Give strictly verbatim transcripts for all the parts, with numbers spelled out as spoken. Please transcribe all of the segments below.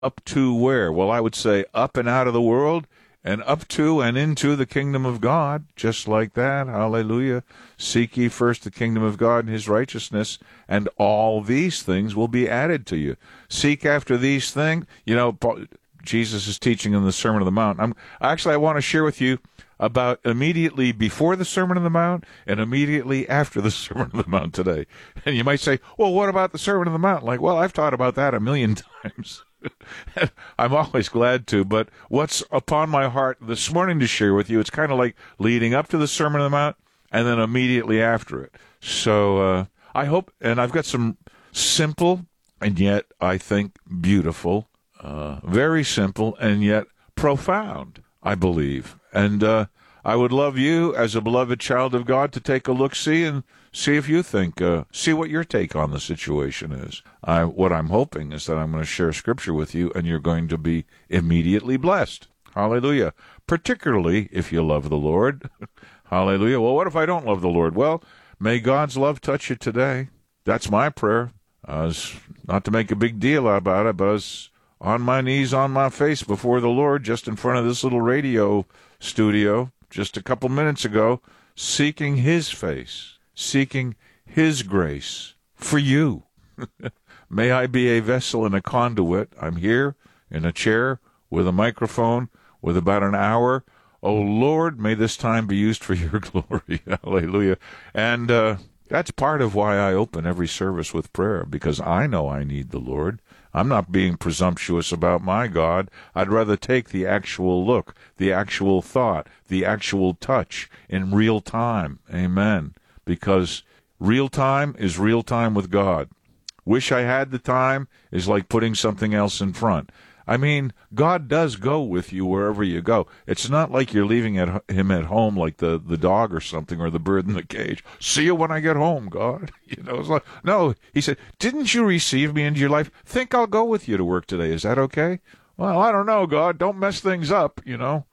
Up to where? Well, I would say up and out of the world, and up to and into the kingdom of God, just like that. Hallelujah. Seek ye first the kingdom of God and his righteousness, and all these things will be added to you. Seek after these things. You know, Paul, Jesus is teaching in the Sermon on the Mount. I'm, actually, I want to share with you about immediately before the Sermon on the Mount and immediately after the Sermon on the Mount today. And you might say, well, what about the Sermon on the Mount? Like, well, I've taught about that a million times. I'm always glad to, but what's upon my heart this morning to share with you, it's kind of like leading up to the Sermon on the Mount and then immediately after it. So uh, I hope, and I've got some simple and yet, I think, beautiful, uh, very simple and yet profound, I believe. And uh, I would love you, as a beloved child of God, to take a look-see and see if you think, uh, see what your take on the situation is. I, what I'm hoping is that I'm going to share Scripture with you, and you're going to be immediately blessed. Hallelujah. Particularly if you love the Lord. Hallelujah. Well, what if I don't love the Lord? Well, may God's love touch you today. That's my prayer. I was, not to make a big deal about it, but I was on my knees, on my face before the Lord, just in front of this little radio studio just a couple minutes ago, seeking his face, seeking his grace for you. May I be a vessel and a conduit. I'm here in a chair with a microphone with about an hour. Oh, Lord, may this time be used for your glory. Hallelujah. And uh, that's part of why I open every service with prayer, because I know I need the Lord. I'm not being presumptuous about my God. I'd rather take the actual look, the actual thought, the actual touch in real time. Amen. Because real time is real time with God. Wish I had the time is like putting something else in front. I mean, God does go with you wherever you go. It's not like you're leaving at, him at home like the, the dog or something, or the bird in the cage. See you when I get home, God. You know, it's like, no, he said, didn't you receive me into your life? Think I'll go with you to work today. Is that okay? Well, I don't know, God. Don't mess things up, you know.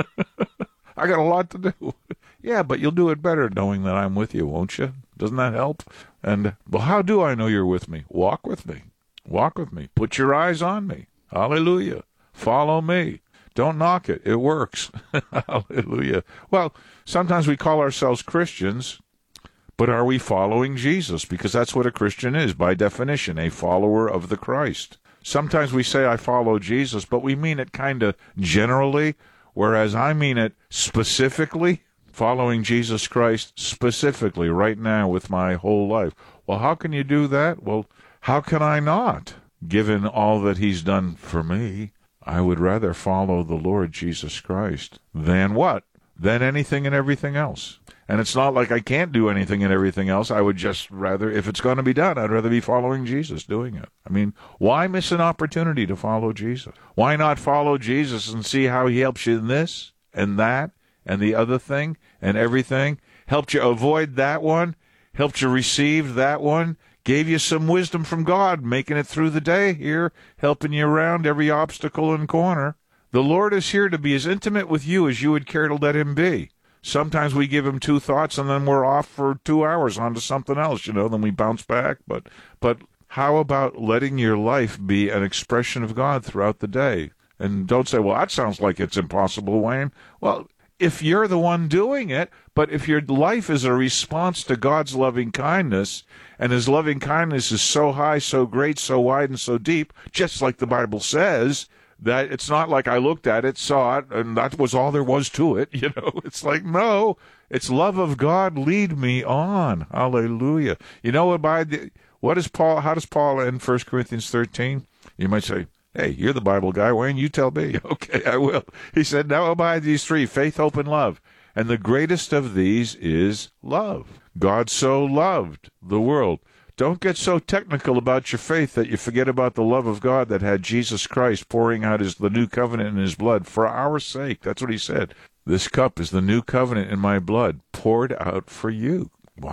I got a lot to do. Yeah, but you'll do it better knowing that I'm with you, won't you? Doesn't that help? And, well, how do I know you're with me? Walk with me. Walk with me. Put your eyes on me. Hallelujah. Follow me. Don't knock it. It works. Hallelujah. Well, sometimes we call ourselves Christians, but are we following Jesus? Because that's what a Christian is, by definition, a follower of the Christ. Sometimes we say, I follow Jesus, but we mean it kind of generally, whereas I mean it specifically, following Jesus Christ specifically right now with my whole life. Well, how can you do that? Well, how can I not? Given all that he's done for me, I would rather follow the Lord Jesus Christ than what? Than anything and everything else. And it's not like I can't do anything and everything else. I would just rather, if it's going to be done, I'd rather be following Jesus doing it. I mean, why miss an opportunity to follow Jesus? Why not follow Jesus and see how he helps you in this and that and the other thing and everything? Helped you avoid that one? Helped you receive that one? Gave you some wisdom from God, making it through the day here, helping you around every obstacle and corner. The Lord is here to be as intimate with you as you would care to let him be. Sometimes we give him two thoughts and then we're off for two hours onto something else, you know, then we bounce back. But, but how about letting your life be an expression of God throughout the day? And don't say, well, that sounds like it's impossible, Wayne. Well, if you're the one doing it, but if your life is a response to God's loving kindness, and his loving kindness is so high, so great, so wide, and so deep, just like the Bible says, that it's not like I looked at it, saw it, and that was all there was to it, you know. It's like, no, it's love of God, lead me on. Hallelujah. You know what, by the, what is Paul, how does Paul end First Corinthians thirteen? You might say, hey, you're the Bible guy, Wayne, you tell me. Okay, I will. He said, now abide these three, faith, hope, and love. And the greatest of these is love. God so loved the world. Don't get so technical about your faith that you forget about the love of God that had Jesus Christ pouring out his the new covenant in his blood for our sake. That's what he said. This cup is the new covenant in my blood poured out for you. Wow.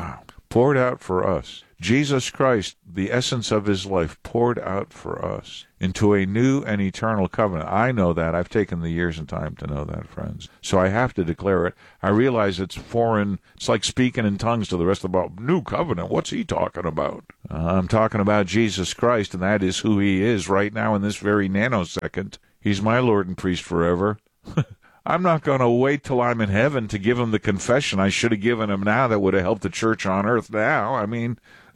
poured out for us. Jesus Christ, the essence of his life, poured out for us into a new and eternal covenant. I know that. I've taken the years and time to know that, friends. So I have to declare it. I realize it's foreign. It's like speaking in tongues to the rest of the world. New covenant. What's he talking about? Uh, I'm talking about Jesus Christ, and that is who he is right now in this very nanosecond. He's my Lord and priest forever. I'm not going to wait till I'm in heaven to give him the confession I should have given him now that would have helped the church on earth now. I mean,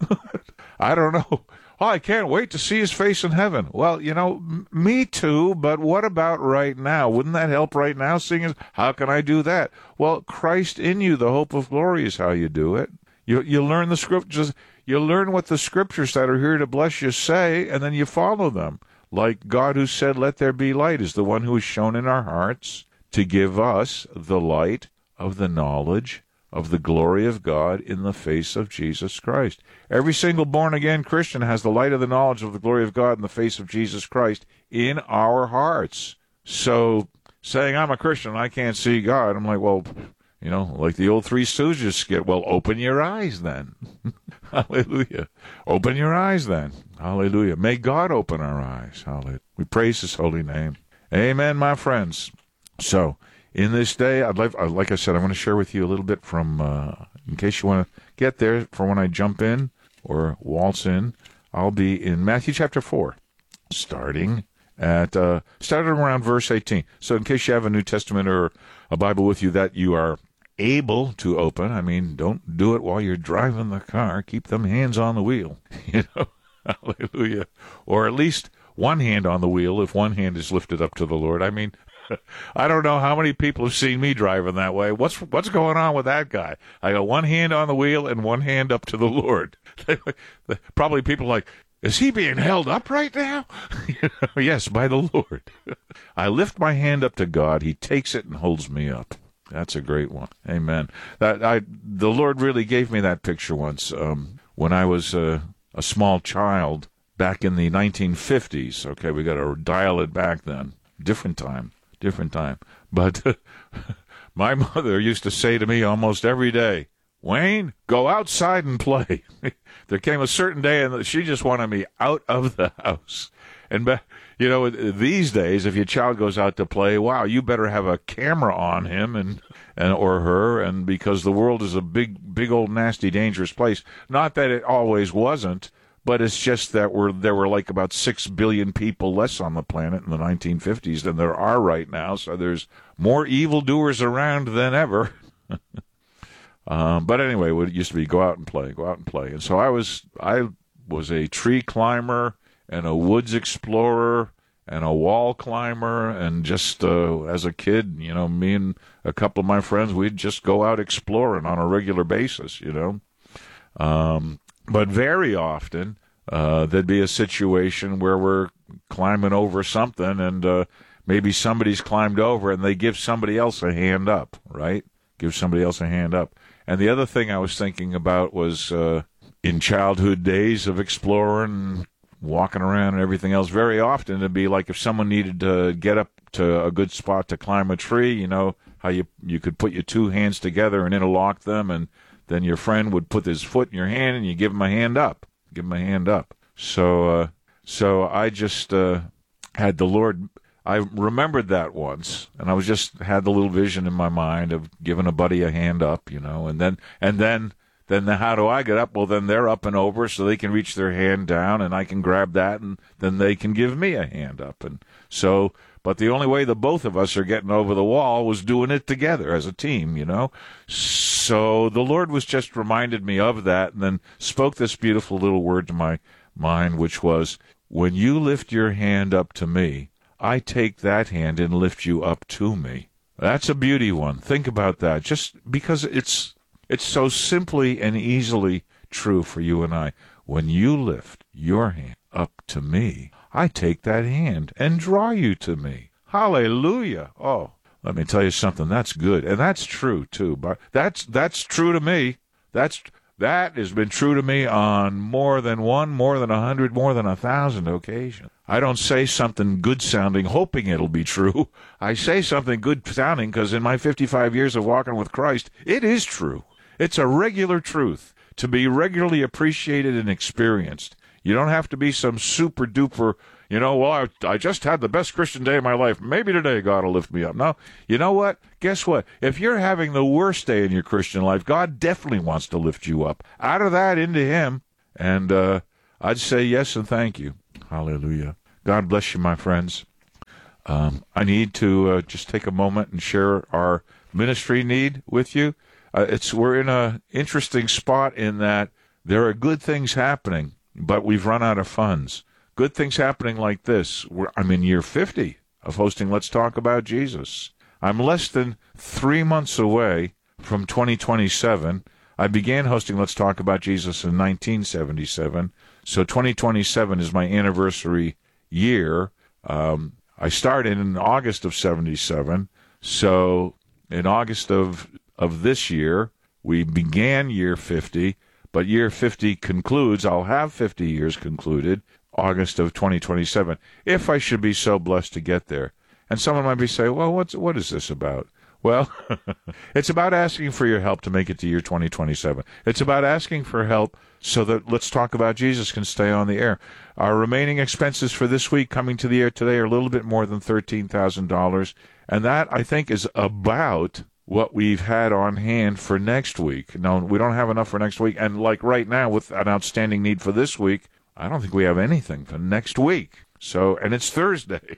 I don't know. Oh, I can't wait to see his face in heaven. Well, you know, m- me too, but what about right now? Wouldn't that help right now? Seeing his, how can I do that? Well, Christ in you, the hope of glory, is how you do it. You you learn the scriptures, you learn what the scriptures that are here to bless you say, and then you follow them. Like God who said, let there be light, is the one who is shown in our hearts to give us the light of the knowledge of the glory of God in the face of Jesus Christ. Every single born-again Christian has the light of the knowledge of the glory of God in the face of Jesus Christ in our hearts. So saying I'm a Christian and I can't see God, I'm like, well, you know, like the old Three Stooges skit, well, open your eyes then. Hallelujah. Open your eyes then. Hallelujah. May God open our eyes. Hallelujah. We praise his holy name. Amen, my friends. So, in this day, I'd like, like I said, I want to share with you a little bit from, uh, in case you want to get there for when I jump in or waltz in, I'll be in Matthew chapter four, starting at, uh, starting around verse eighteen. So, in case you have a New Testament or a Bible with you that you are able to open, I mean, don't do it while you're driving the car. Keep them hands on the wheel, you know, hallelujah. Or at least one hand on the wheel if one hand is lifted up to the Lord. I mean, I don't know how many people have seen me driving that way. What's what's going on with that guy? I got one hand on the wheel and one hand up to the Lord. Probably people are like, is he being held up right now? Yes, by the Lord. I lift my hand up to God. He takes it and holds me up. That's a great one. Amen. That I the Lord really gave me that picture once um, when I was uh, a small child back in the nineteen fifties. Okay, we got to dial it back then. Different time. Different time. But uh, my mother used to say to me almost every day, Wayne, go outside and play. There came a certain day and she just wanted me out of the house. And, you know, these days, if your child goes out to play, wow, you better have a camera on him and, and or her, and because the world is a big, big old nasty, dangerous place. Not that it always wasn't, but it's just that we're, there were like about six billion people less on the planet in the nineteen fifties than there are right now, so there's more evildoers around than ever. um, but anyway, it used to be go out and play, go out and play. And so I was, I was a tree climber and a woods explorer and a wall climber, and just uh, as a kid, you know, me and a couple of my friends, we'd just go out exploring on a regular basis, you know. Um, But very often, uh, there'd be a situation where we're climbing over something and uh, maybe somebody's climbed over and they give somebody else a hand up, right? Give somebody else a hand up. And the other thing I was thinking about was uh, in childhood days of exploring, walking around and everything else, very often it'd be like if someone needed to get up to a good spot to climb a tree, you know, how you, you could put your two hands together and interlock them, and then your friend would put his foot in your hand, and you give him a hand up. Give him a hand up. So, uh, so I just uh, had the Lord. I remembered that once, and I was just had the little vision in my mind of giving a buddy a hand up, you know. And then, and then, then the, how do I get up? Well, then they're up and over, so they can reach their hand down, and I can grab that, and then they can give me a hand up. And so, but the only way the both of us are getting over the wall was doing it together as a team, you know. So the Lord was just reminded me of that, and then spoke this beautiful little word to my mind, which was, when you lift your hand up to me, I take that hand and lift you up to me. That's a beauty one. Think about that, just because it's it's so simply and easily true for you and I. When you lift your hand up to me, I take that hand and draw you to me. Hallelujah. Oh, let me tell you something. That's good. And that's true, too. But that's that's true to me. That's That has been true to me on more than one, more than a hundred, more than a thousand occasions. I don't say something good-sounding hoping it'll be true. I say something good-sounding because in my fifty-five years of walking with Christ, it is true. It's a regular truth to be regularly appreciated and experienced. You don't have to be some super duper, you know, well, I, I just had the best Christian day of my life. Maybe today God will lift me up. No, you know what? Guess what? If you're having the worst day in your Christian life, God definitely wants to lift you up. Out of that into him. And uh, I'd say yes and thank you. Hallelujah. God bless you, my friends. Um, I need to uh, just take a moment and share our ministry need with you. Uh, it's we're in an interesting spot in that there are good things happening, but we've run out of funds. Good things happening like this. We're, I'm in year fifty of hosting Let's Talk About Jesus. I'm less than three months away from twenty twenty-seven. I began hosting Let's Talk About Jesus in nineteen seventy-seven, so twenty twenty-seven is my anniversary year. Um, I started in August of seventy-seven, so in August of, of this year, we began year fifty, but year fifty concludes, I'll have fifty years concluded, August of twenty twenty-seven, if I should be so blessed to get there. And someone might be saying, well, what's, what is this about? Well, it's about asking for your help to make it to year twenty twenty-seven. It's about asking for help so that Let's Talk About Jesus can stay on the air. Our remaining expenses for this week coming to the air today are a little bit more than thirteen thousand dollars, and that, I think, is about what we've had on hand for next week. No, we don't have enough for next week, and like right now, with an outstanding need for this week, I don't think we have anything for next week. So, and it's Thursday,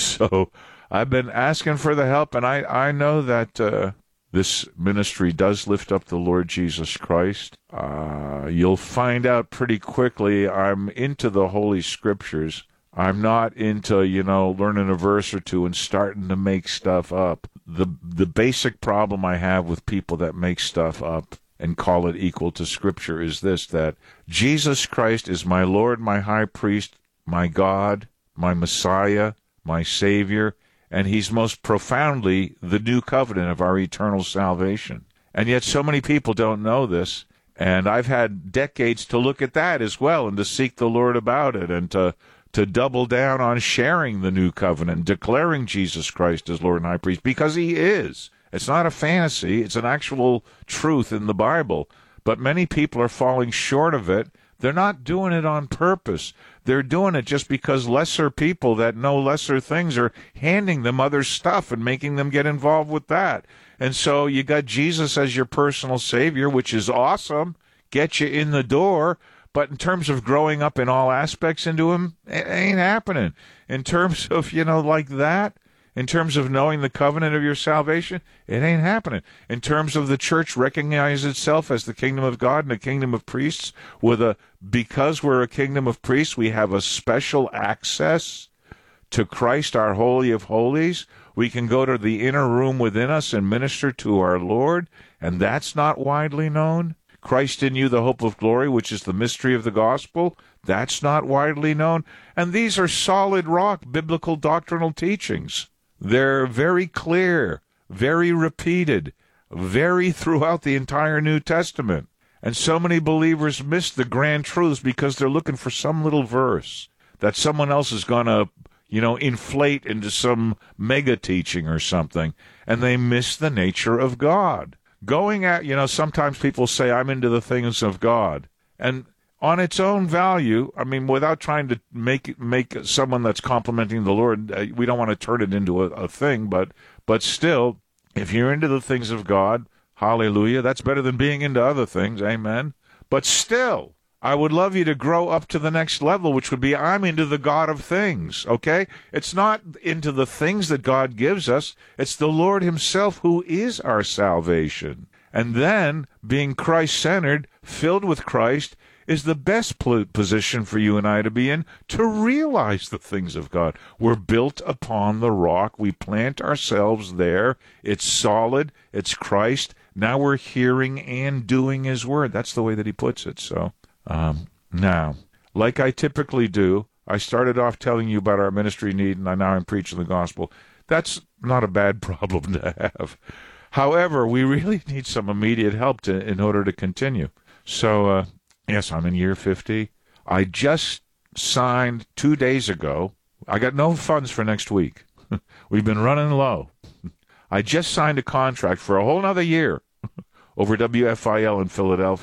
so I've been asking for the help, and I, I know that uh, this ministry does lift up the Lord Jesus Christ. Uh, you'll find out pretty quickly I'm into the Holy Scriptures. I'm not into, you know, learning a verse or two and starting to make stuff up. The, the basic problem I have with people that make stuff up and call it equal to Scripture is this, that Jesus Christ is my Lord, my high priest, my God, my Messiah, my Savior, and he's most profoundly the new covenant of our eternal salvation. And yet so many people don't know this, and I've had decades to look at that as well and to seek the Lord about it and to, to double down on sharing the new covenant, declaring Jesus Christ as Lord and High Priest, because he is. It's not a fantasy. It's an actual truth in the Bible. But many people are falling short of it. They're not doing it on purpose. They're doing it just because lesser people that know lesser things are handing them other stuff and making them get involved with that. And so you got Jesus as your personal Savior, which is awesome, get you in the door. But in terms of growing up in all aspects into him, it ain't happening. In terms of, you know, like that, in terms of knowing the covenant of your salvation, it ain't happening. In terms of the church recognize itself as the kingdom of God and a kingdom of priests, with a because we're a kingdom of priests, we have a special access to Christ, our Holy of Holies. We can go to the inner room within us and minister to our Lord, and that's not widely known. Christ in you, the hope of glory, which is the mystery of the gospel, that's not widely known. And these are solid rock biblical doctrinal teachings. They're very clear, very repeated, very throughout the entire New Testament. And so many believers miss the grand truths because they're looking for some little verse that someone else is going to, you know, inflate into some mega teaching or something, and they miss the nature of God. Going at, you know, sometimes people say, I'm into the things of God. And on its own value, I mean, without trying to make make someone that's complimenting the Lord, uh, we don't want to turn it into a, a thing, but but still, if you're into the things of God, hallelujah, that's better than being into other things, amen. But still, I would love you to grow up to the next level, which would be, I'm into the God of things, okay? It's not into the things that God gives us, it's the Lord himself who is our salvation. And then, being Christ-centered, filled with Christ, is the best position for you and I to be in to realize the things of God. We're built upon the rock. We plant ourselves there. It's solid. It's Christ. Now we're hearing and doing his word. That's the way that he puts it. So, um, now, like I typically do, I started off telling you about our ministry need, and now I'm preaching the gospel. That's not a bad problem to have. However, we really need some immediate help to, in order to continue. So, uh, yes, I'm in year fifty. I just signed two days ago. I got no funds for next week. We've been running low. I just signed a contract for a whole nother year over W F I L in Philadelphia.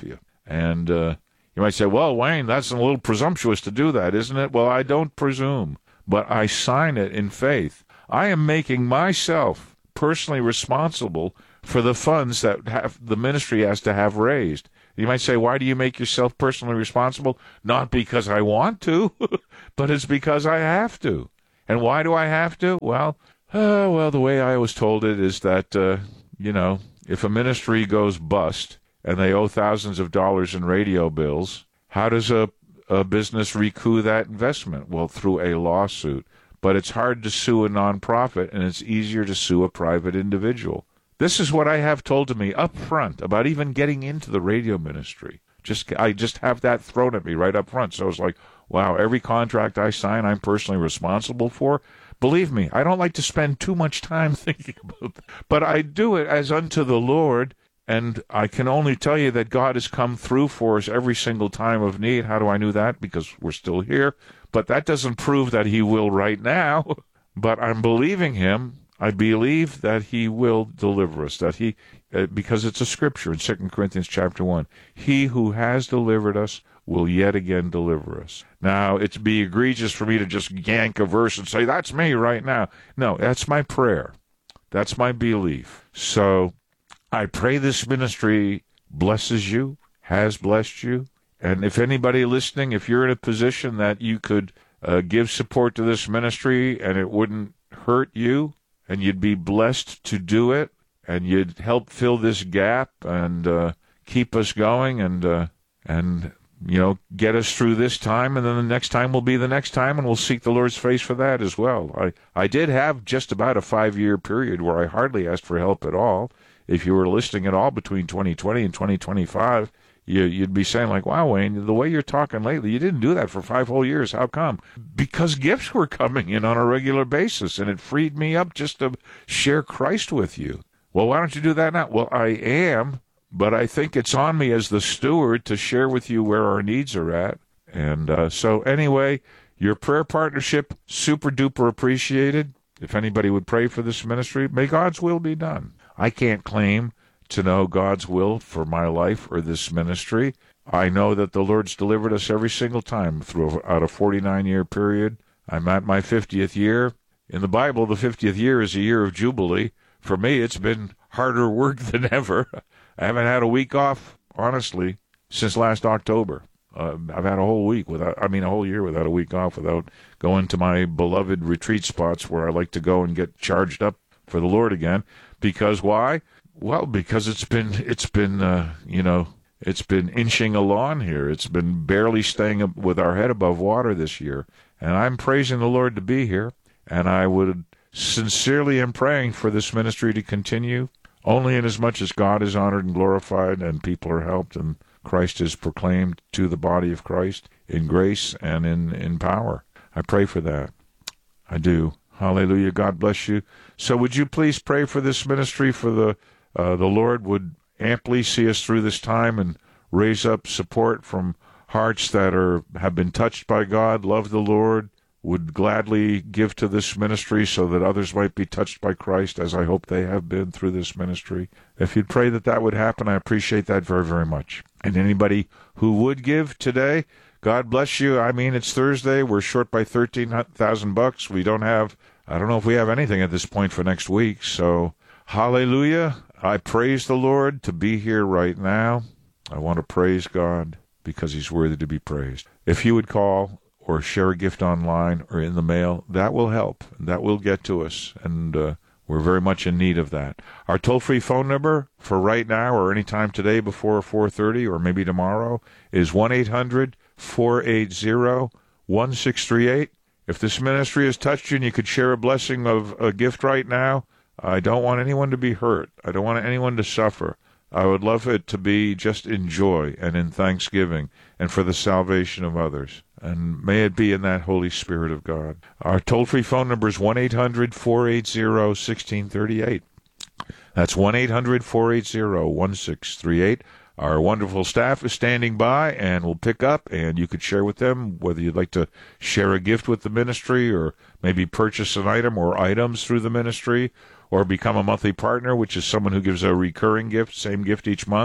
And uh, you might say, well, Wayne, that's a little presumptuous to do that, isn't it? Well, I don't presume, but I sign it in faith. I am making myself personally responsible for the funds that have, the ministry has to have raised. You might say, why do you make yourself personally responsible? Not because I want to, but it's because I have to. And why do I have to? Well, uh, well, the way I was told it is that, uh, you know, if a ministry goes bust and they owe thousands of dollars in radio bills, how does a, a business recoup that investment? Well, through a lawsuit. But it's hard to sue a nonprofit, and it's easier to sue a private individual. This is what I have told to me up front about even getting into the radio ministry. Just I just have that thrown at me right up front. So it's like, wow, every contract I sign, I'm personally responsible for. Believe me, I don't like to spend too much time thinking about that. But I do it as unto the Lord, and I can only tell you that God has come through for us every single time of need. How do I know that? Because we're still here. But that doesn't prove that he will right now. But I'm believing him. I believe that he will deliver us, that he, uh, because it's a scripture in Second Corinthians chapter one, he who has delivered us will yet again deliver us. Now, it'd be egregious for me to just yank a verse and say, that's me right now. No, that's my prayer. That's my belief. So I pray this ministry blesses you, has blessed you. And if anybody listening, if you're in a position that you could uh, give support to this ministry and it wouldn't hurt you, and you'd be blessed to do it, and you'd help fill this gap and uh, keep us going and, uh, and you know, get us through this time, and then the next time will be the next time, and we'll seek the Lord's face for that as well. I, I did have just about a five-year period where I hardly asked for help at all. If you were listening at all between twenty twenty and twenty twenty-five, you, you'd be saying like, wow, Wayne, the way you're talking lately, you didn't do that for five whole years. How come? Because gifts were coming in on a regular basis, and it freed me up just to share Christ with you. Well, why don't you do that now? Well, I am, but I think it's on me as the steward to share with you where our needs are at. And uh, so anyway, your prayer partnership, super duper appreciated. If anybody would pray for this ministry, may God's will be done. I can't claim to know God's will for my life or this ministry. I know that the Lord's delivered us every single time through out a forty-nine year period. I'm at my fiftieth year. In the Bible, the fiftieth year is a year of Jubilee. For me, it's been harder work than ever. I haven't had a week off, honestly, since last October. Uh, I've had a whole week without, I mean, a whole year without a week off, without going to my beloved retreat spots where I like to go and get charged up for the Lord again. Because why? Well, because it's been, it's been, uh, you know, it's been inching along here. It's been barely staying up with our head above water this year. And I'm praising the Lord to be here. And I would sincerely am praying for this ministry to continue, only in as much as God is honored and glorified and people are helped and Christ is proclaimed to the body of Christ in grace and in, in power. I pray for that. I do. Hallelujah. God bless you. So would you please pray for this ministry, for the uh, the Lord would amply see us through this time and raise up support from hearts that are have been touched by God, love the Lord, would gladly give to this ministry so that others might be touched by Christ, as I hope they have been through this ministry. If you'd pray that that would happen, I appreciate that very, very much. And anybody who would give today, God bless you. I mean, it's Thursday. We're short by thirteen thousand bucks. We don't have, I don't know if we have anything at this point for next week. So, hallelujah. I praise the Lord to be here right now. I want to praise God because he's worthy to be praised. If you would call or share a gift online or in the mail, that will help. That will get to us, and uh, we're very much in need of that. Our toll-free phone number for right now or any time today before four thirty or maybe tomorrow is one eight hundred four eight zero one six three eight. If this ministry has touched you and you could share a blessing of a gift right now, I don't want anyone to be hurt. I don't want anyone to suffer. I would love it to be just in joy and in thanksgiving and for the salvation of others. And may it be in that Holy Spirit of God. Our toll-free phone number is one eight hundred four eight zero one six three eight. That's one eight hundred four eight zero one six three eight. Our wonderful staff is standing by and will pick up, and you could share with them whether you'd like to share a gift with the ministry or maybe purchase an item or items through the ministry or become a monthly partner, which is someone who gives a recurring gift, same gift each month.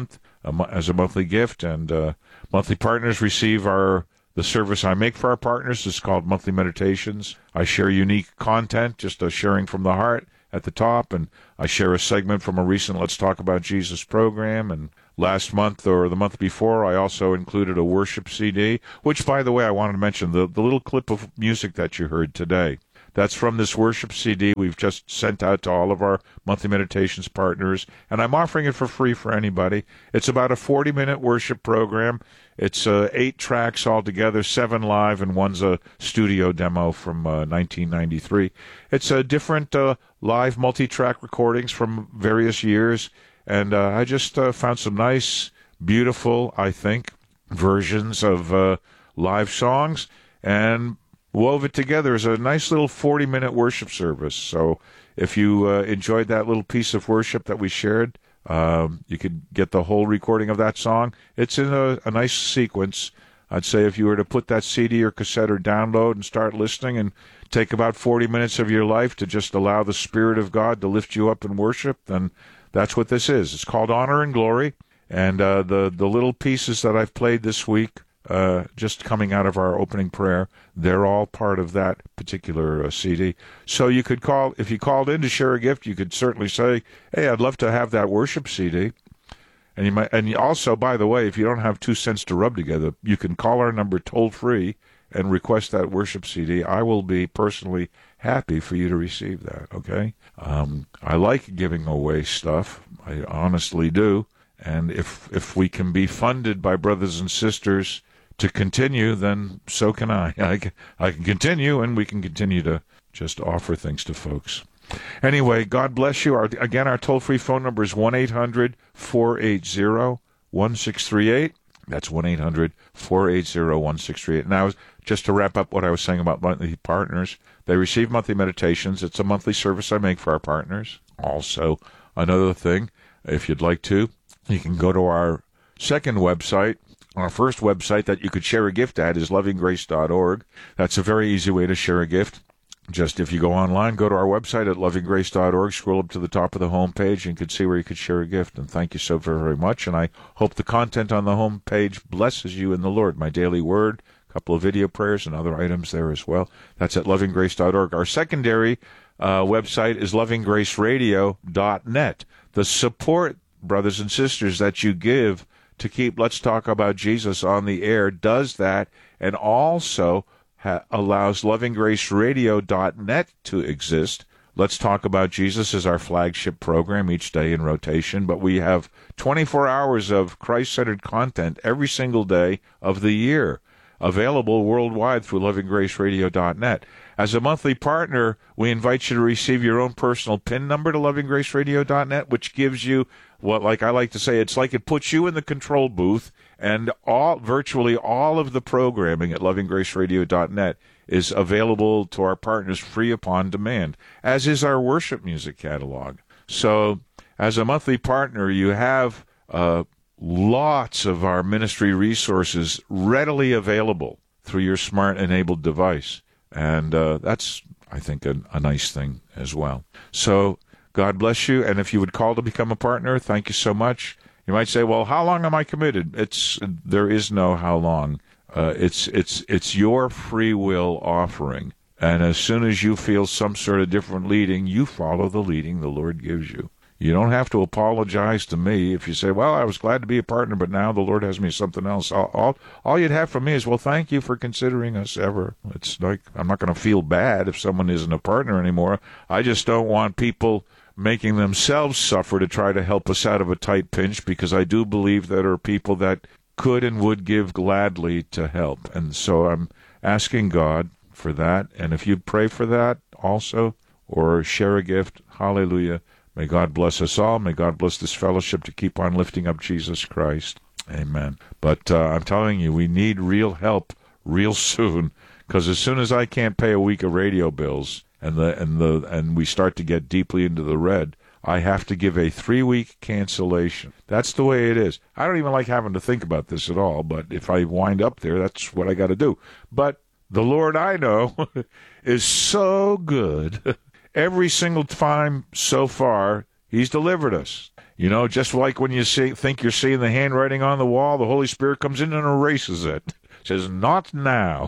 a, as a monthly gift. And uh, monthly partners receive our the service I make for our partners. It's called Monthly Meditations. I share unique content, just a sharing from the heart at the top, and I share a segment from a recent Let's Talk About Jesus program. And last month or the month before, I also included a worship C D, which, by the way, I wanted to mention, the, the little clip of music that you heard today. That's from this worship C D we've just sent out to all of our Monthly Meditations partners, and I'm offering it for free for anybody. It's about a forty-minute worship program. It's uh, eight tracks altogether, seven live, and one's a studio demo from uh, nineteen ninety-three. It's uh, different uh, live multi-track recordings from various years, and uh, I just uh, found some nice, beautiful, I think, versions of uh, live songs, and wove it together as a nice little forty-minute worship service. So if you uh, enjoyed that little piece of worship that we shared, um, you could get the whole recording of that song. It's in a, a nice sequence. I'd say if you were to put that C D or cassette or download and start listening and take about forty minutes of your life to just allow the Spirit of God to lift you up in worship, then that's what this is. It's called Honor and Glory. And uh, the, the little pieces that I've played this week, Uh, just coming out of our opening prayer, they're all part of that particular uh, C D. So you could call, if you called in to share a gift, you could certainly say, hey, I'd love to have that worship C D. And you might, and you also, by the way, if you don't have two cents to rub together, you can call our number toll free and request that worship C D. I will be personally happy for you to receive that, okay? Um, I like giving away stuff. I honestly do. And if if we can be funded by brothers and sisters to continue, then so can I. I can, I can continue, and we can continue to just offer things to folks. Anyway, God bless you. Our, again, our toll-free phone number is one eight hundred four eight zero one six three eight. That's one eight hundred four eight zero one six three eight. Now, just to wrap up what I was saying about monthly partners, they receive monthly meditations. It's a monthly service I make for our partners. Also, another thing, if you'd like to, you can go to our second website. Our first website that you could share a gift at is loving grace dot org. That's a very easy way to share a gift. Just if you go online, go to our website at loving grace dot org, scroll up to the top of the home page, and you can see where you could share a gift. And thank you so very, very much. And I hope the content on the home page blesses you in the Lord. My daily word, a couple of video prayers, and other items there as well. That's at loving grace dot org. Our secondary uh, website is loving grace radio dot net. The support, brothers and sisters, that you give to keep Let's Talk About Jesus on the air does that, and also ha- allows loving grace radio dot net to exist. Let's Talk About Jesus is our flagship program each day in rotation, but we have twenty-four hours of Christ-centered content every single day of the year, available worldwide through loving grace radio dot net. As a monthly partner, we invite you to receive your own personal PIN number to loving grace radio dot net, which gives you what, like I like to say, it's like it puts you in the control booth, and all virtually all of the programming at loving grace radio dot net is available to our partners free upon demand, as is our worship music catalog. So as a monthly partner, you have uh, lots of our ministry resources readily available through your smart-enabled device. And uh, that's, I think, a, a nice thing as well. So God bless you. And if you would call to become a partner, thank you so much. You might say, well, how long am I committed? It's there is no how long. Uh, it's it's it's your free will offering. And as soon as you feel some sort of different leading, you follow the leading the Lord gives you. You don't have to apologize to me if you say, well, I was glad to be a partner, but now the Lord has me something else. All, all, all you'd have from me is, well, thank you for considering us ever. It's like, I'm not going to feel bad if someone isn't a partner anymore. I just don't want people making themselves suffer to try to help us out of a tight pinch, because I do believe there are people that could and would give gladly to help. And so I'm asking God for that. And if you'd pray for that also, or share a gift, hallelujah. May God bless us all. May God bless this fellowship to keep on lifting up Jesus Christ. Amen. But uh, I'm telling you, we need real help real soon, because as soon as I can't pay a week of radio bills and the and the and we start to get deeply into the red, I have to give a three-week cancellation. That's the way it is. I don't even like having to think about this at all, but if I wind up there, that's what I got to do. But the Lord I know is so good. Every single time so far, He's delivered us. You know, just like when you see, think you're seeing the handwriting on the wall, the Holy Spirit comes in and erases it. Says, not now.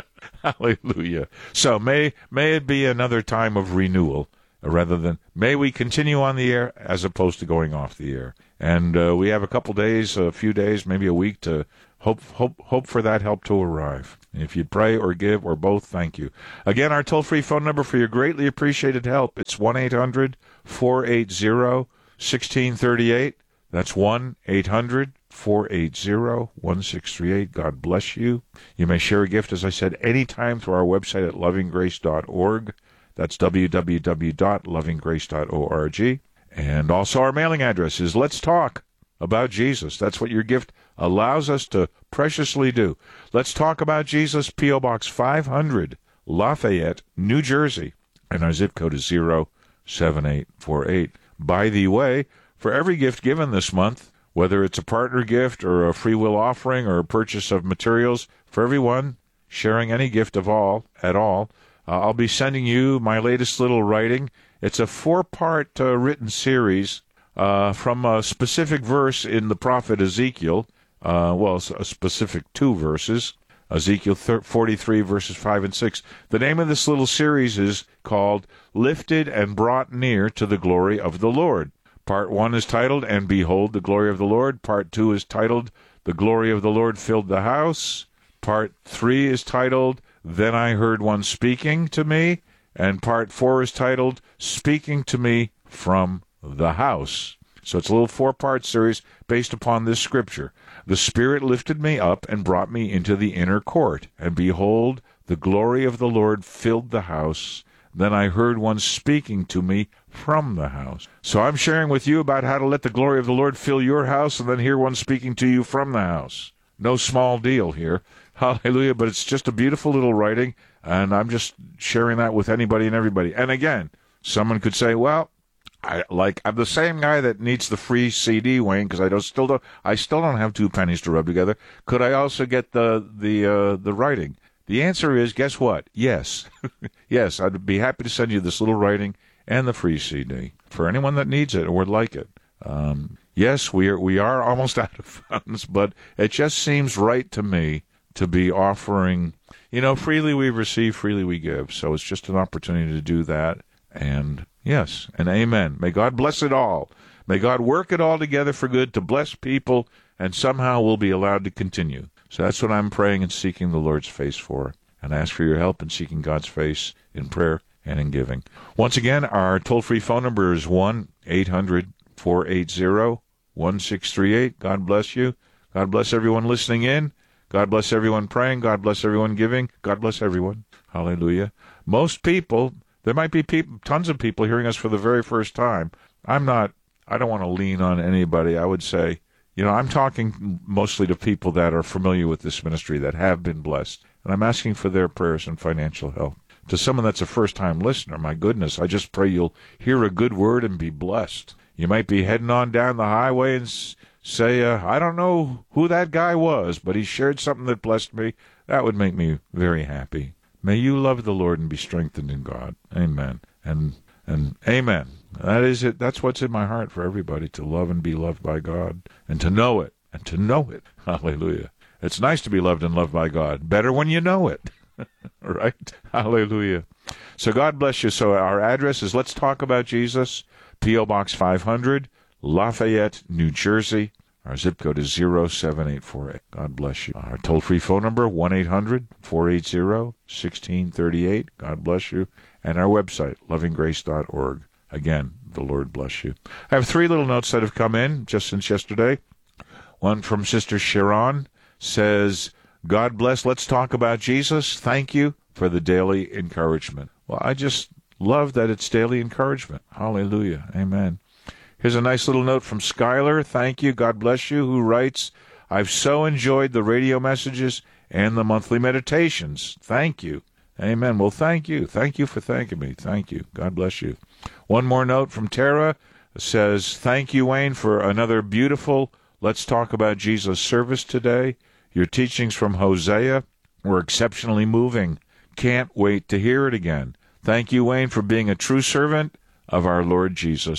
Hallelujah. So may may it be another time of renewal, rather than may we continue on the air as opposed to going off the air. And uh, we have a couple days, a few days, maybe a week to hope hope hope for that help to arrive. If you pray or give or both, thank you. Again, our toll-free phone number for your greatly appreciated help, it's one eight hundred four eight zero one six three eight. That's one eight hundred four eight zero one six three eight. God bless you. You may share a gift, as I said, anytime through our website at loving grace dot org. That's w w w dot loving grace dot org. And also our mailing address is Let's Talk About Jesus. That's what your gift allows us to preciously do. Let's Talk About Jesus, P O. Box five hundred, Lafayette, New Jersey. And our zip code is zero seven eight four eight. By the way, for every gift given this month, whether it's a partner gift or a free will offering or a purchase of materials, for everyone sharing any gift of all at all, uh, I'll be sending you my latest little writing. It's a four-part uh, written series uh, from a specific verse in the prophet Ezekiel. Uh, well, a specific two verses, Ezekiel forty-three, verses five and six. The name of this little series is called Lifted and Brought Near to the Glory of the Lord. Part one is titled, And Behold the Glory of the Lord. Part two is titled, The Glory of the Lord Filled the House. Part three is titled, Then I Heard One Speaking to Me. And part four is titled, Speaking to Me from the House. So it's a little four-part series based upon this scripture. The Spirit lifted me up and brought me into the inner court. And behold, the glory of the Lord filled the house. Then I heard one speaking to me from the house. So I'm sharing with you about how to let the glory of the Lord fill your house and then hear one speaking to you from the house. No small deal here. Hallelujah. But it's just a beautiful little writing, and I'm just sharing that with anybody and everybody. And again, someone could say, well, I like I'm the same guy that needs the free C D, Wayne, because I don't still don't I still don't have two pennies to rub together. Could I also get the the uh, the writing? The answer is, guess what? Yes. Yes, I'd be happy to send you this little writing and the free C D for anyone that needs it or would like it. Um, yes, we are, we are almost out of funds, but it just seems right to me to be offering, you know, freely we receive, freely we give. So it's just an opportunity to do that. And yes, and amen. May God bless it all. May God work it all together for good to bless people, and somehow we'll be allowed to continue. So that's what I'm praying and seeking the Lord's face for. And I ask for your help in seeking God's face in prayer and in giving. Once again, our toll-free phone number is one eight hundred four eight zero one six three eight. God bless you. God bless everyone listening in. God bless everyone praying. God bless everyone giving. God bless everyone. Hallelujah. Most people, there might be people, tons of people hearing us for the very first time. I'm not, I don't want to lean on anybody. I would say, you know, I'm talking mostly to people that are familiar with this ministry, that have been blessed. And I'm asking for their prayers and financial help. To someone that's a first-time listener, my goodness, I just pray you'll hear a good word and be blessed. You might be heading on down the highway and s- say, uh, I don't know who that guy was, but he shared something that blessed me. That would make me very happy. May you love the Lord and be strengthened in God. Amen. And and amen. That is it. That's what's in my heart for everybody, to love and be loved by God, and to know it, and to know it. Hallelujah. It's nice to be loved and loved by God. Better when you know it. Right? Hallelujah. So God bless you. So our address is Let's Talk About Jesus, P O. Box five hundred, Lafayette, New Jersey. Our zip code is zero seven eight four eight. God bless you. Our toll-free phone number, one eight hundred four eight zero one six three eight. God bless you. And our website, loving grace dot org. Again, the Lord bless you. I have three little notes that have come in just since yesterday. One from Sister Sharon says, God bless, Let's Talk About Jesus. Thank you for the daily encouragement. Well, I just love that it's daily encouragement. Hallelujah. Amen. Here's a nice little note from Skylar. Thank you. God bless you. Who writes, I've so enjoyed the radio messages and the monthly meditations. Thank you. Amen. Well, thank you. Thank you for thanking me. Thank you. God bless you. One more note from Tara says, thank you, Wayne, for another beautiful Let's Talk About Jesus service today. Your teachings from Hosea were exceptionally moving. Can't wait to hear it again. Thank you, Wayne, for being a true servant of our Lord Jesus.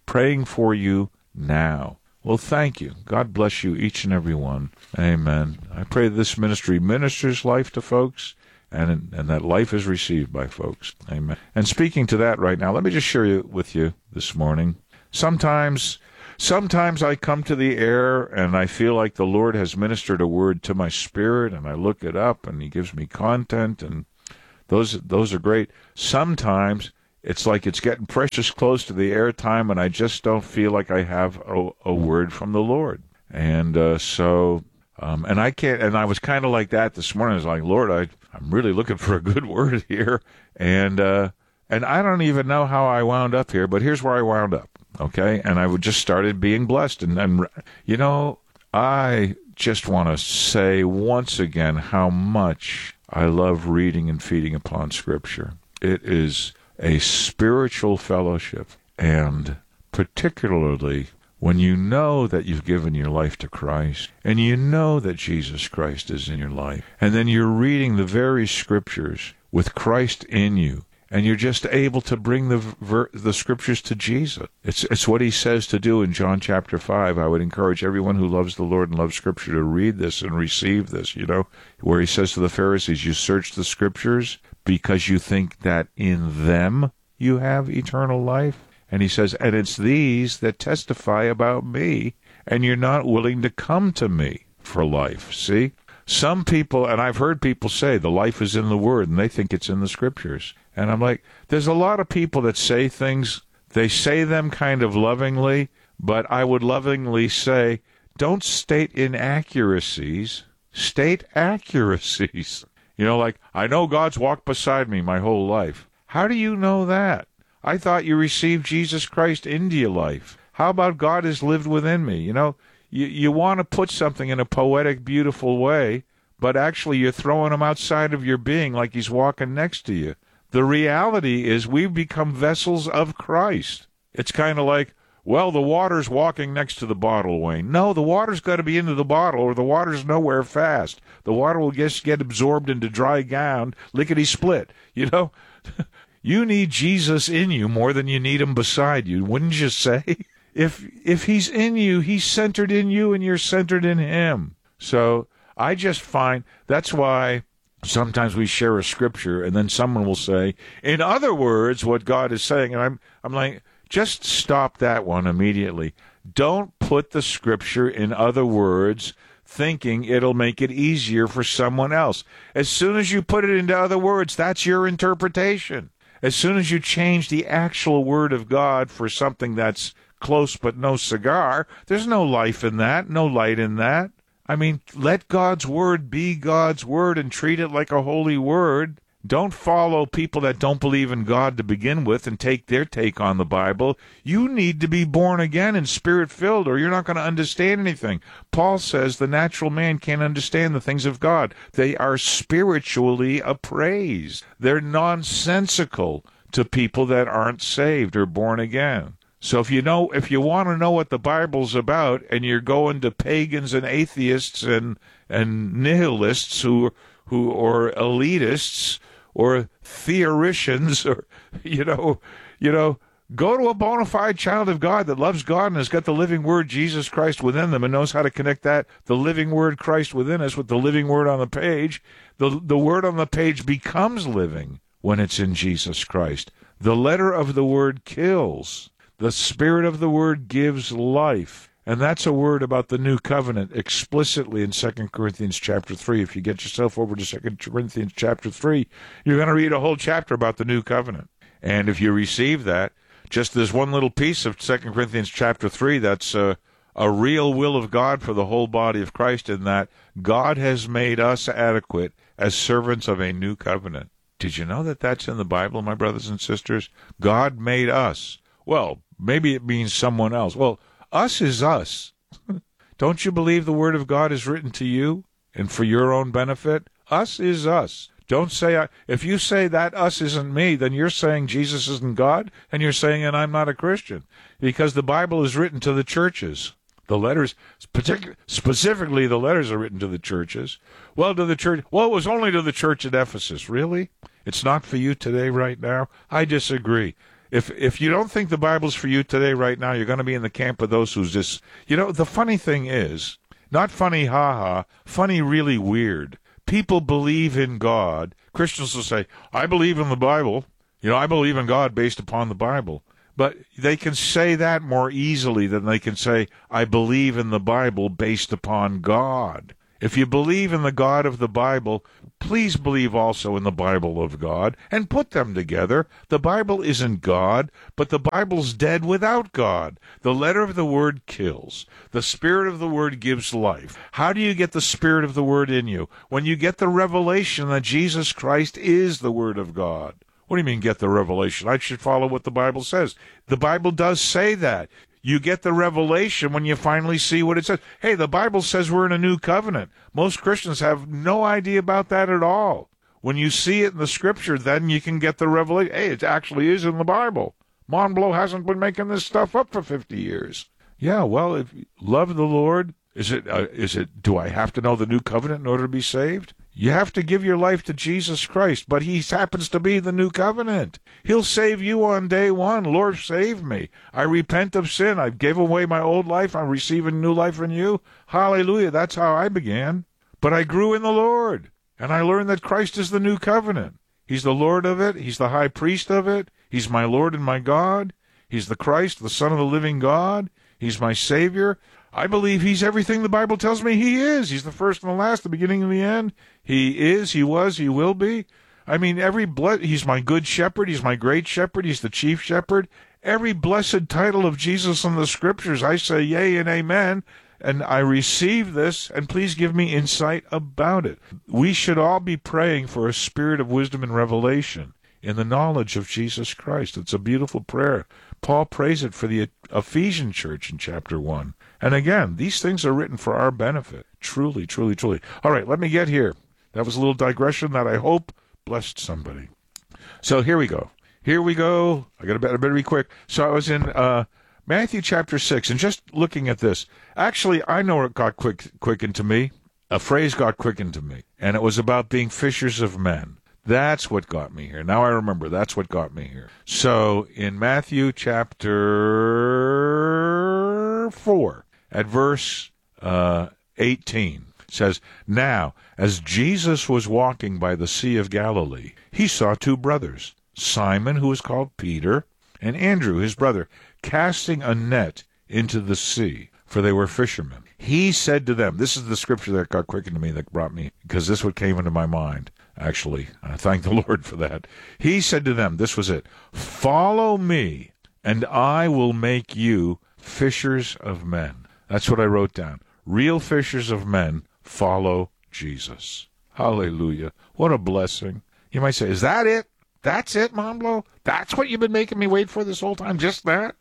praying for you now. Well, thank you. God bless you, each and every one. Amen. I pray this ministry ministers life to folks, and and that life is received by folks. Amen. And speaking to that right now, let me just share with you this morning. Sometimes, sometimes I come to the air and I feel like the Lord has ministered a word to my spirit, and I look it up and He gives me content, and those those are great. Sometimes it's like it's getting precious close to the airtime, and I just don't feel like I have a, a word from the Lord. And uh, so, um, and I can't, and I was kind of like that this morning. I was like, Lord, I, I'm really looking for a good word here. And, uh, and I don't even know how I wound up here, but here's where I wound up, okay? And I would just started being blessed. And then, you know, I just want to say once again how much I love reading and feeding upon Scripture. It is a spiritual fellowship, and particularly when you know that you've given your life to Christ, and you know that Jesus Christ is in your life, and then you're reading the very Scriptures with Christ in you, and you're just able to bring the ver- the Scriptures to Jesus. It's it's what He says to do in John chapter five. I would encourage everyone who loves the Lord and loves Scripture to read this and receive this, you know, where He says to the Pharisees, you search the Scriptures because you think that in them you have eternal life. And He says, and it's these that testify about me, and you're not willing to come to me for life. See? Some people, and I've heard people say, the life is in the Word, and they think it's in the Scriptures. And I'm like, there's a lot of people that say things, they say them kind of lovingly, but I would lovingly say, don't state inaccuracies, state accuracies. You know, like, I know God's walked beside me my whole life. How do you know that? I thought you received Jesus Christ into your life. How about God has lived within me? You know, you, you want to put something in a poetic, beautiful way, but actually you're throwing Him outside of your being like He's walking next to you. The reality is we've become vessels of Christ. It's kind of like, well, the water's walking next to the bottle, Wayne. No, the water's got to be into the bottle, or the water's nowhere fast. The water will just get absorbed into dry ground, lickety-split. You know, you need Jesus in you more than you need Him beside you, wouldn't you say? If if He's in you, He's centered in you, and you're centered in Him. So I just find that's why sometimes we share a scripture, and then someone will say, in other words, what God is saying, and I'm I'm like, just stop that one immediately. Don't put the Scripture in other words thinking it'll make it easier for someone else. As soon as you put it into other words, that's your interpretation. As soon as you change the actual Word of God for something that's close but no cigar, there's no life in that, no light in that. I mean, let God's Word be God's Word and treat it like a holy word. Don't follow people that don't believe in God to begin with and take their take on the Bible. You need to be born again and Spirit-filled, or you're not going to understand anything. Paul says the natural man can't understand the things of God. They are spiritually appraised. They're nonsensical to people that aren't saved or born again. So if you know, if you want to know what the Bible's about, and you're going to pagans and atheists and and nihilists who who or elitists or theoricians, or you know, you know, go to a bona fide child of God that loves God and has got the living Word Jesus Christ within them and knows how to connect that the living Word Christ within us with the living Word on the page. The the Word on the page becomes living when it's in Jesus Christ. The letter of the Word kills. The Spirit of the Word gives life. And that's a word about the new covenant explicitly in Second Corinthians chapter three. If you get yourself over to Second Corinthians chapter three, you're going to read a whole chapter about the new covenant. And if you receive that, just there's one little piece of Second Corinthians chapter three that's uh, a real will of God for the whole body of Christ, in that God has made us adequate as servants of a new covenant. Did you know that that's in the Bible, my brothers and sisters? God made us. Well, maybe it means someone else. Well, us is us. Don't you believe the Word of God is written to you and for your own benefit? Us is us. Don't say, if you say that us isn't me, then you're saying Jesus isn't God, and you're saying that I'm not a Christian. Because the Bible is written to the churches. The letters, particular, specifically the letters are written to the churches. Well, to the church, well, it was only to the church at Ephesus. Really? It's not for you today, right now? I disagree. If if you don't think the Bible's for you today, right now, you're going to be in the camp of those who's just, you know, the funny thing is, not funny, ha-ha, funny, really weird. People believe in God. Christians will say, I believe in the Bible. You know, I believe in God based upon the Bible. But they can say that more easily than they can say, I believe in the Bible based upon God. If you believe in the God of the Bible, please believe also in the Bible of God and put them together. The Bible isn't God, but the Bible's dead without God. The letter of the Word kills. The Spirit of the Word gives life. How do you get the Spirit of the Word in you? When you get the revelation that Jesus Christ is the Word of God. What do you mean, get the revelation? I should follow what the Bible says. The Bible does say that. You get the revelation when you finally see what it says. Hey, the Bible says we're in a new covenant. Most Christians have no idea about that at all. When you see it in the Scripture, then you can get the revelation. Hey, it actually is in the Bible. Monblow hasn't been making this stuff up for fifty years. Yeah, well, if you love the Lord, is it, uh, is it, do I have to know the new covenant in order to be saved? You have to give your life to Jesus Christ, but he happens to be the new covenant. He'll save you on day one. Lord, save me. I repent of sin. I gave away my old life. I'm receiving new life in you. Hallelujah. That's how I began. But I grew in the Lord, and I learned that Christ is the new covenant. He's the Lord of it. He's the high priest of it. He's my Lord and my God. He's the Christ, the Son of the living God. He's my Savior. I believe he's everything the Bible tells me he is. He's the first and the last, the beginning and the end. He is, he was, he will be. I mean, every ble- he's my good shepherd. He's my great shepherd. He's the chief shepherd. Every blessed title of Jesus in the Scriptures, I say yea and amen, and I receive this, and please give me insight about it. We should all be praying for a spirit of wisdom and revelation in the knowledge of Jesus Christ. It's a beautiful prayer. Paul prays it for the Ephesian church in chapter one. And again, these things are written for our benefit. Truly, truly, truly. All right, let me get here. That was a little digression that I hope blessed somebody. So here we go. Here we go. I got to better, better be quick. So I was in uh, Matthew chapter six, and just looking at this, actually, I know it got quick, quickened to me. A phrase got quickened to me, and it was about being fishers of men. That's what got me here. Now I remember. That's what got me here. So in Matthew chapter four, at verse uh, eighteen, it says, Now, as Jesus was walking by the Sea of Galilee, he saw two brothers, Simon, who was called Peter, and Andrew, his brother, casting a net into the sea, for they were fishermen. He said to them, this is the scripture that got quickened to me, that brought me, because this is what came into my mind. Actually, I thank the Lord for that. He said to them, this was it, Follow me, and I will make you fishers of men. That's what I wrote down. Real fishers of men follow Jesus. Hallelujah. What a blessing. You might say, is that it? That's it, Monblow? That's what you've been making me wait for this whole time? Just that?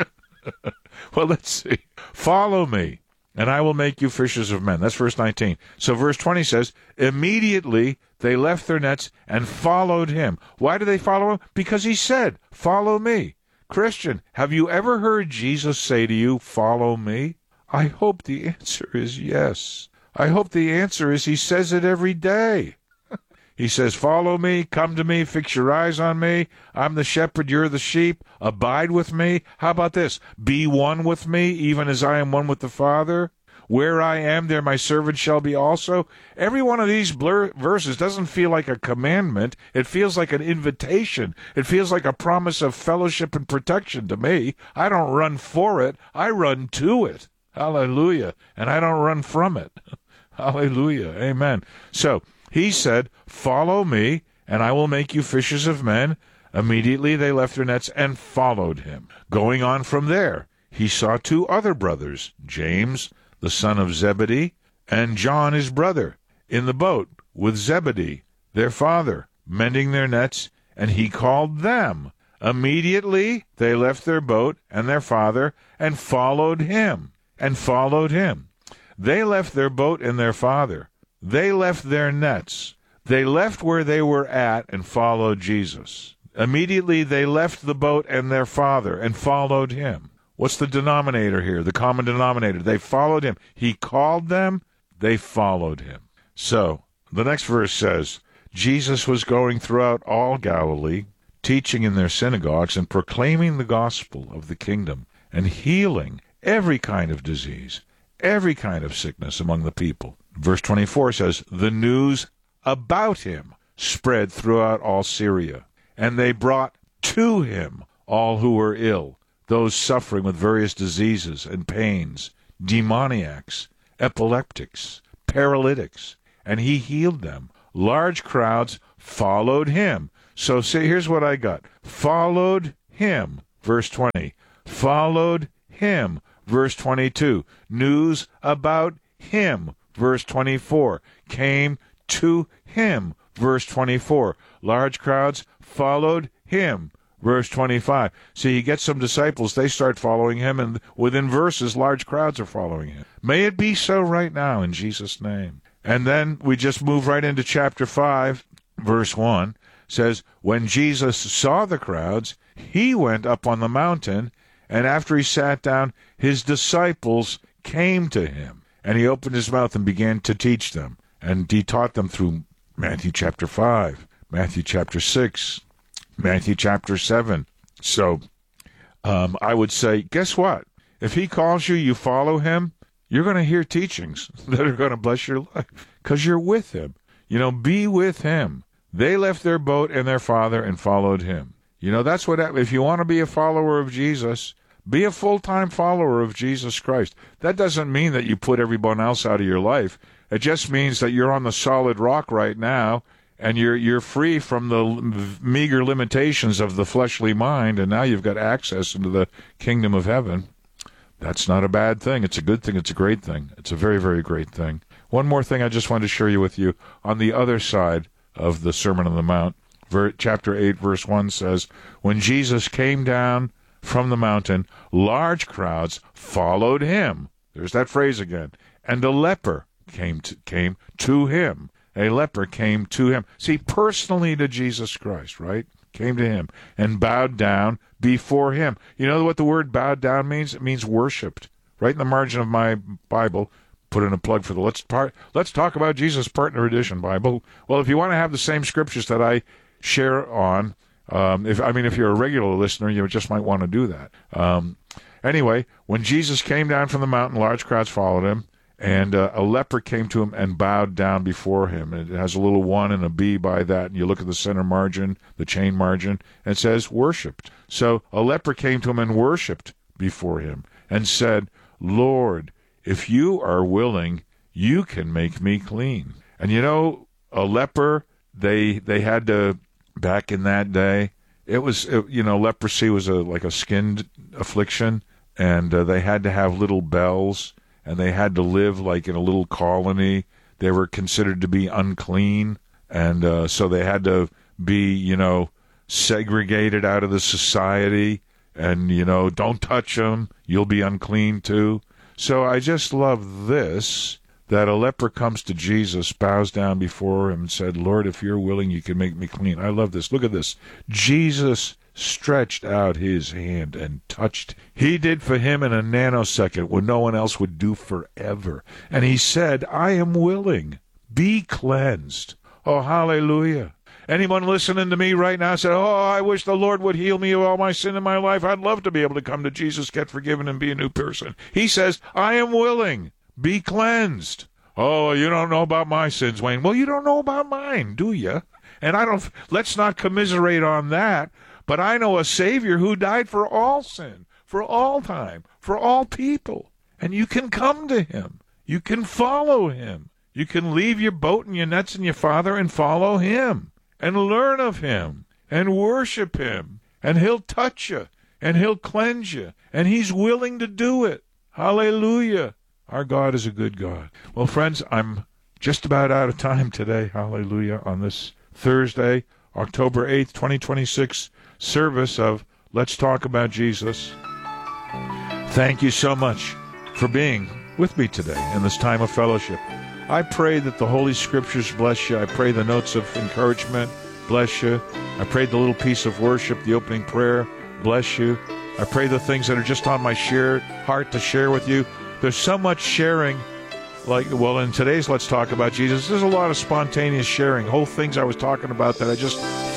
Well, let's see. Follow me, and I will make you fishers of men. That's verse nineteen. So verse twenty says, Immediately they left their nets and followed him. Why did they follow him? Because he said, Follow me. Christian, have you ever heard Jesus say to you, Follow me? I hope the answer is yes. I hope the answer is he says it every day. He says, Follow me, come to me, fix your eyes on me. I'm the shepherd, you're the sheep. Abide with me. How about this? Be one with me, even as I am one with the Father. Where I am, there my servant shall be also. Every one of these blur- verses doesn't feel like a commandment. It feels like an invitation. It feels like a promise of fellowship and protection to me. I don't run for it. I run to it. Hallelujah. And I don't run from it. Hallelujah. Amen. So he said, Follow me, and I will make you fishers of men. Immediately they left their nets and followed him. Going on from there, he saw two other brothers, James, the son of Zebedee, and John his brother, in the boat with Zebedee, their father, mending their nets, and he called them. Immediately they left their boat and their father, and followed him, and followed him. They left their boat and their father. They left their nets. They left where they were at and followed Jesus. Immediately they left the boat and their father and followed him. What's the denominator here? The common denominator. They followed him. He called them. They followed him. So, the next verse says, Jesus was going throughout all Galilee, teaching in their synagogues and proclaiming the gospel of the kingdom and healing every kind of disease, every kind of sickness among the people. Verse twenty-four says, the news about him spread throughout all Syria, and they brought to him all who were ill, those suffering with various diseases and pains, demoniacs, epileptics, paralytics, and he healed them. Large crowds followed him. So see, here's what I got. Followed him, verse twenty. Followed him, verse twenty-two. News about him, verse twenty-four. Came to him, verse twenty-four. Large crowds followed him, verse twenty-five. See, he gets some disciples, they start following him, and within verses, large crowds are following him. May it be so right now, in Jesus' name. And then we just move right into chapter five, verse one. Says, when Jesus saw the crowds, he went up on the mountain, and after he sat down, his disciples came to him. And he opened his mouth and began to teach them. And he taught them through Matthew chapter five, Matthew chapter six, Matthew chapter seven. So um, I would say, guess what? If he calls you, you follow him, you're going to hear teachings that are going to bless your life because you're with him. You know, be with him. They left their boat and their father and followed him. You know, that's what, if you want to be a follower of Jesus, be a full-time follower of Jesus Christ. That doesn't mean that you put everyone else out of your life. It just means that you're on the solid rock right now, and you're you're free from the meager limitations of the fleshly mind, and now you've got access into the kingdom of heaven. That's not a bad thing. It's a good thing. It's a great thing. It's a very, very great thing. One more thing I just wanted to share you with you on the other side of the Sermon on the Mount. Chapter eight, verse one says, when Jesus came down from the mountain, large crowds followed him. There's that phrase again. And a leper came to, came to him. A leper came to him. See, personally to Jesus Christ, right? Came to him and bowed down before him. You know what the word bowed down means? It means worshipped. Right in the margin of my Bible, put in a plug for the Let's part. Let's Talk About Jesus Partner Edition Bible. Well, if you want to have the same scriptures that I share on, um, if I mean, if you're a regular listener, you just might want to do that. Um, anyway, when Jesus came down from the mountain, large crowds followed him, and uh, a leper came to him and bowed down before him. And it has a little one and a B by that, and you look at the center margin, the chain margin, and it says worshipped. So a leper came to him and worshipped before him and said, Lord, if you are willing, you can make me clean. And you know, a leper, they they had to, back in that day, it was, it, you know, leprosy was a like a skin affliction, and uh, they had to have little bells, and they had to live like in a little colony. They were considered to be unclean, and uh, so they had to be, you know, segregated out of the society, and, you know, don't touch them, you'll be unclean too. So I just love this, that a leper comes to Jesus, bows down before him, and said, Lord, if you're willing, you can make me clean. I love this. Look at this. Jesus stretched out his hand and touched. He did for him in a nanosecond what no one else would do forever. And he said, I am willing. Be cleansed. Oh, hallelujah. Anyone listening to me right now said, oh, I wish the Lord would heal me of all my sin in my life. I'd love to be able to come to Jesus, get forgiven, and be a new person. He says, I am willing. Be cleansed. Oh, you don't know about my sins, Wayne. Well, you don't know about mine, do you? And I don't, let's not commiserate on that. But I know a Savior who died for all sin, for all time, for all people. And you can come to him. You can follow him. You can leave your boat and your nets and your father and follow him. And learn of him, and worship him, and he'll touch you, and he'll cleanse you, and he's willing to do it. Hallelujah. Our God is a good God. Well, friends, I'm just about out of time today, hallelujah, on this Thursday, October eighth, twenty twenty-six, service of Let's Talk About Jesus. Thank you so much for being with me today in this time of fellowship. I pray that the Holy Scriptures bless you. I pray the notes of encouragement bless you. I pray the little piece of worship, the opening prayer, bless you. I pray the things that are just on my shared heart to share with you. There's so much sharing. Like, well, in today's Let's Talk About Jesus, there's a lot of spontaneous sharing, whole things I was talking about that I just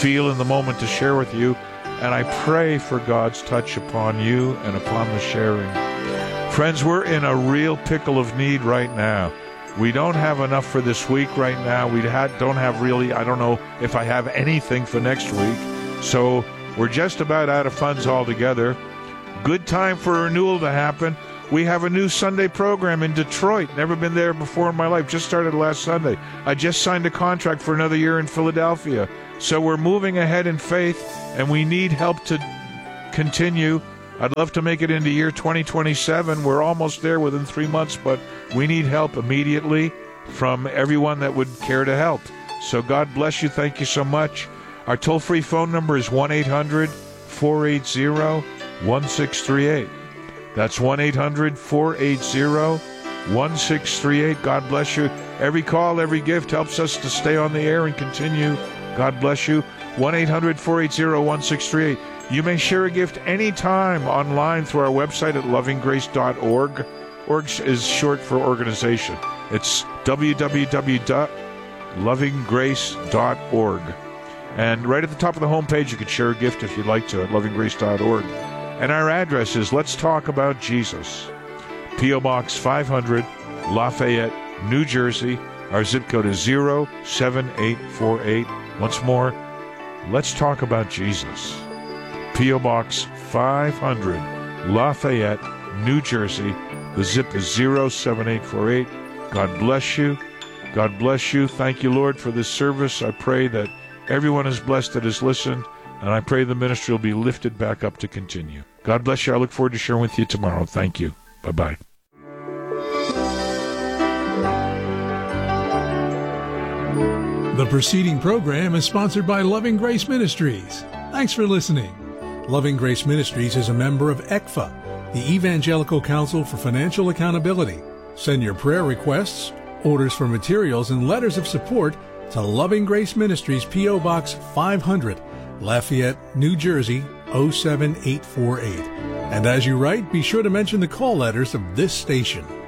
feel in the moment to share with you. And I pray for God's touch upon you and upon the sharing. Friends, we're in a real pickle of need right now. We don't have enough for this week right now. We had, don't have really, I don't know if I have anything for next week. So we're just about out of funds altogether. Good time for a renewal to happen. We have a new Sunday program in Detroit. Never been there before in my life. Just started last Sunday. I just signed a contract for another year in Philadelphia. So we're moving ahead in faith, and we need help to continue. I'd love to make it into year twenty twenty-seven. We're almost there within three months, but we need help immediately from everyone that would care to help. So God bless you. Thank you so much. Our toll-free phone number is one eight hundred four eight zero one six three eight. That's one eight hundred four eight zero one six three eight. God bless you. Every call, every gift helps us to stay on the air and continue. God bless you. one eight hundred four eight zero one six three eight. You may share a gift anytime online through our website at loving grace dot org. Org is short for organization. It's w w w dot loving grace dot org. And right at the top of the homepage, you can share a gift if you'd like to at loving grace dot org. And our address is Let's Talk About Jesus. P O. Box five hundred, Lafayette, New Jersey. Our zip code is zero seven eight four eight. Once more, Let's Talk About Jesus. P O. Box five hundred, Lafayette, New Jersey. The zip is zero seven eight four eight. God bless you. God bless you. Thank you, Lord, for this service. I pray that everyone is blessed that has listened, and I pray the ministry will be lifted back up to continue. God bless you. I look forward to sharing with you tomorrow. Thank you. Bye-bye. The preceding program is sponsored by Loving Grace Ministries. Thanks for listening. Loving Grace Ministries is a member of E C F A, the Evangelical Council for Financial Accountability. Send your prayer requests, orders for materials, and letters of support to Loving Grace Ministries, P O. Box five hundred, Lafayette, New Jersey, zero seven eight four eight. And as you write, be sure to mention the call letters of this station.